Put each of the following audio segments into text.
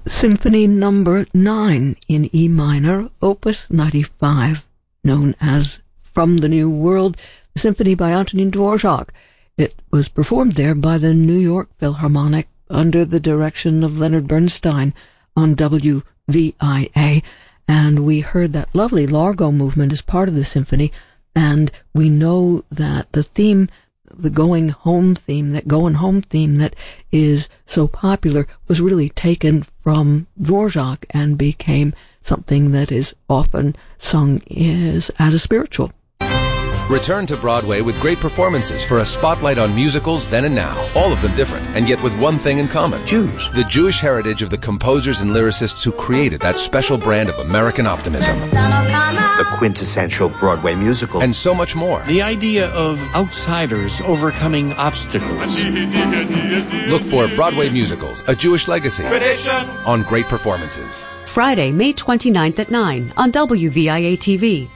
Symphony Number 9 in E minor, Opus 95, known as From the New World, the symphony by Antonin Dvorak. It was performed there by the New York Philharmonic under the direction of Leonard Bernstein on WVIA, and we heard that lovely Largo movement as part of the symphony, and we know that the theme, the going home theme that is so popular was really taken from Dvorak and became something that is often sung as a spiritual. Return to Broadway with great performances for a spotlight on musicals then and now, all of them different, and yet with one thing in common. Jews. The Jewish heritage of the composers and lyricists who created that special brand of American optimism. The quintessential Broadway musical. And so much more. The idea of outsiders overcoming obstacles. Look for Broadway Musicals, A Jewish Legacy, Tradition. On Great Performances. Friday, May 29th at 9 on WVIA TV.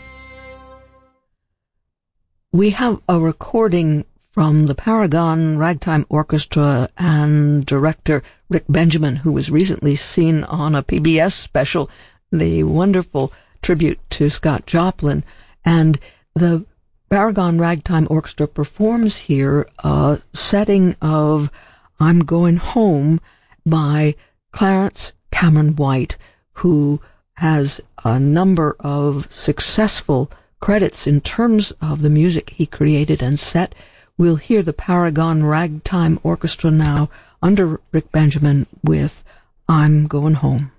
We have a recording from the Paragon Ragtime Orchestra and director Rick Benjamin, who was recently seen on a PBS special, the wonderful tribute to Scott Joplin. And the Paragon Ragtime Orchestra performs here a setting of I'm Going Home by Clarence Cameron White, who has a number of successful credits in terms of the music he created and set. We'll hear the Paragon Ragtime Orchestra now under Rick Benjamin with I'm Going Home.